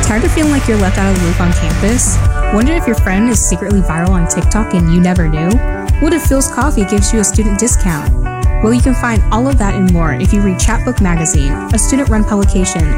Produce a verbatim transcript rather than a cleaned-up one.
Tired of feeling like you're left out of the loop on campus? Wonder if your friend is secretly viral on TikTok and you never knew? What if Phil's Coffee gives you a student discount? Well, you can find all of that and more if you read Chapbook Magazine, a student-run publication